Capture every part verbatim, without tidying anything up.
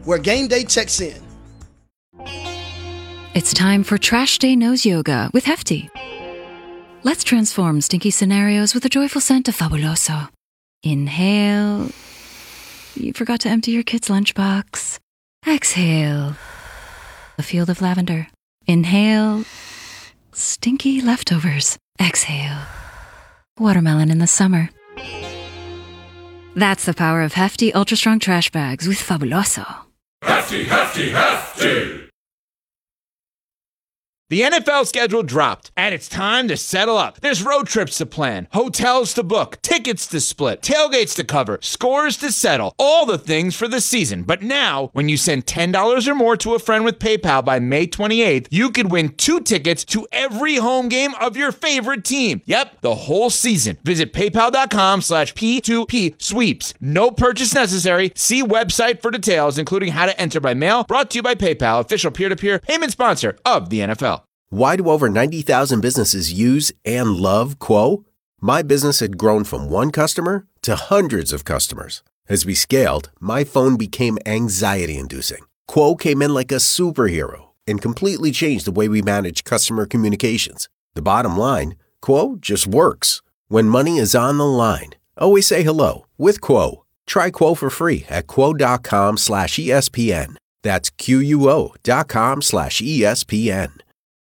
where Game Day checks in. It's time for Trash Day Nose Yoga with Hefty. Let's transform stinky scenarios with a joyful scent of Fabuloso. Inhale. You forgot to empty your kid's lunchbox. Exhale. A field of lavender. Inhale. Stinky leftovers. Exhale. Watermelon in the summer. That's the power of Hefty Ultra Strong Trash Bags with Fabuloso. Hefty, hefty, hefty! The N F L schedule dropped, and it's time to settle up. There's road trips to plan, hotels to book, tickets to split, tailgates to cover, scores to settle, all the things for the season. But now, when you send ten dollars or more to a friend with PayPal by May twenty-eighth, you could win two tickets to every home game of your favorite team. Yep, the whole season. Visit paypal.com slash P2P sweeps. No purchase necessary. See website for details, including how to enter by mail. Brought to you by PayPal, official peer-to-peer payment sponsor of the N F L. Why do over ninety thousand businesses use and love Quo? My business had grown from one customer to hundreds of customers. As we scaled, my phone became anxiety-inducing. Quo came in like a superhero and completely changed the way we manage customer communications. The bottom line, Quo just works. When money is on the line, always say hello with Quo. Try Quo for free at quo.com slash ESPN. That's Q-U-O dot com slash ESPN.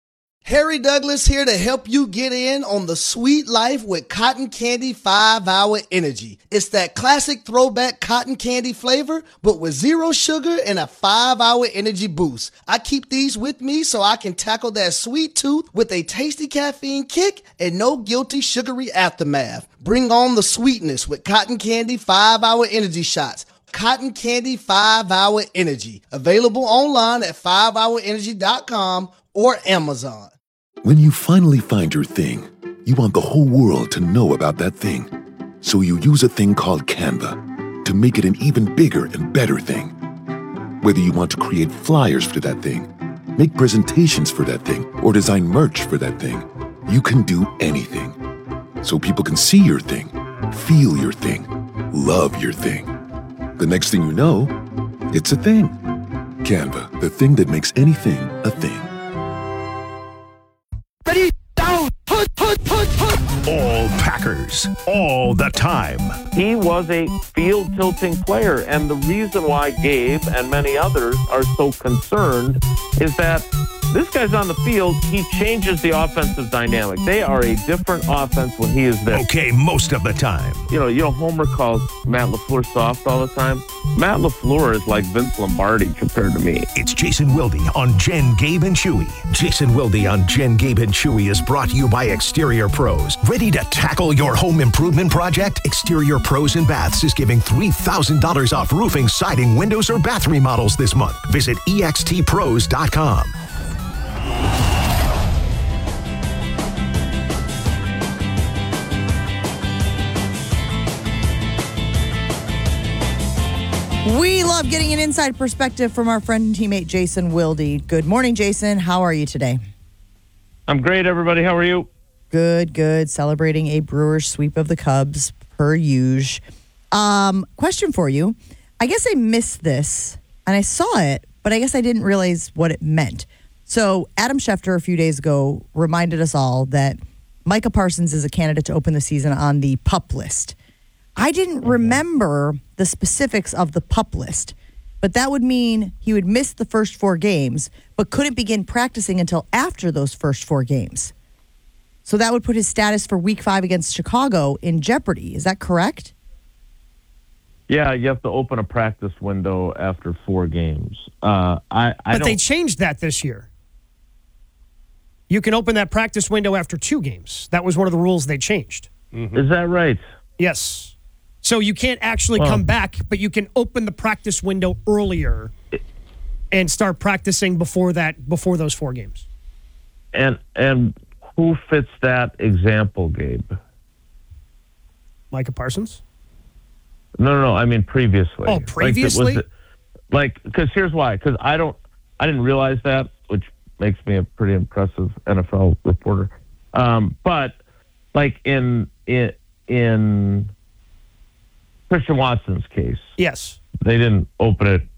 Harry Douglas here to help you get in on the sweet life with Cotton Candy five hour Energy. It's that classic throwback cotton candy flavor, but with zero sugar and a five hour energy boost. I keep these with me so I can tackle that sweet tooth with a tasty caffeine kick and no guilty sugary aftermath. Bring on the sweetness with Cotton Candy five hour Energy shots. Cotton Candy five hour Energy. Available online at five hour energy dot com or Amazon. When you finally find your thing, you want the whole world to know about that thing. So you use a thing called Canva to make it an even bigger and better thing. Whether you want to create flyers for that thing, make presentations for that thing, or design merch for that thing, you can do anything. So people can see your thing, feel your thing, love your thing. The next thing you know, it's a thing. Canva, the thing that makes anything a thing. Ready, down, put, put, put, put. All Packers, all the time. He was a field-tilting player, and the reason why Gabe and many others are so concerned is that this guy's on the field, he changes the offensive dynamic. They are a different offense when he is there. Okay, most of the time. You know, you know, Homer calls Matt LaFleur soft all the time. Matt LaFleur is like Vince Lombardi compared to me. It's Jason Wilde on Jen, Gabe, and Chewy. Jason Wilde on Jen, Gabe, and Chewy is brought to you by Exterior Pros. Ready to tackle your home improvement project? Exterior Pros and Baths is giving three thousand dollars off roofing, siding, windows, or bath remodels this month. Visit E X T pros dot com. We love getting an inside perspective from our friend and teammate, Jason Wilde. Good morning, Jason. How are you today? I'm great, everybody. How are you? Good, good. Celebrating a Brewers sweep of the Cubs, per usual. Um, question for you. I guess I missed this, and I saw it, but I guess I didn't realize what it meant. So Adam Schefter a few days ago reminded us all that Micah Parsons is a candidate to open the season on the PUP list. I didn't remember the specifics of the PUP list, but that would mean he would miss the first four games, but couldn't begin practicing until after those first four games. So that would put his status for week five against Chicago in jeopardy. Is that correct? Yeah, you have to open a practice window after four games. Uh, I, I but don't... they changed that this year. You can open that practice window after two games. That was one of the rules they changed. Mm-hmm. Is that right? Yes. So you can't actually well, come back, but you can open the practice window earlier and start practicing before that, before those four games. And and who fits that example, Gabe? Micah Parsons? No, no, no. I mean previously. Oh, previously? Like, because here's why. Because I don't, I didn't realize that, which makes me a pretty impressive N F L reporter. Um, but like in in in Christian Watson's case, yes, they didn't open it